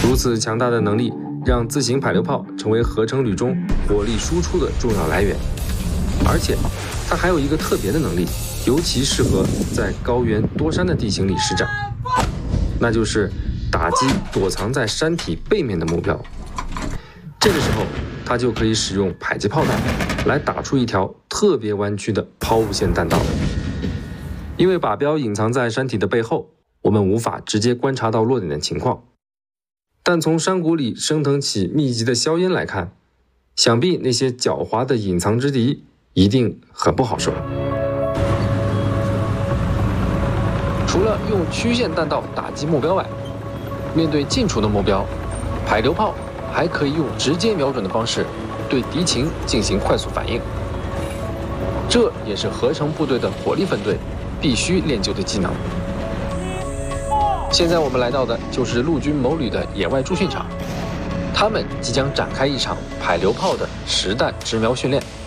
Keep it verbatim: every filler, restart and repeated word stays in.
如此强大的能力，让自行迫流炮成为合成旅中火力输出的重要来源。而且，它还有一个特别的能力，尤其适合在高原多山的地形里施展，那就是打击躲藏在山体背面的目标。这个时候，它就可以使用迫击炮弹来打出一条特别弯曲的抛物线弹道。因为靶标隐藏在山体的背后，我们无法直接观察到落点的情况。但从山谷里升腾起密集的硝烟来看，想必那些狡猾的隐藏之敌一定很不好受。除了用曲线弹道打击目标外，面对近处的目标，迫流炮还可以用直接瞄准的方式对敌情进行快速反应。这也是合成部队的火力分队必须练就的技能。现在我们来到的就是陆军某旅的野外驻训场，他们即将展开一场迫流炮的实弹直瞄训练。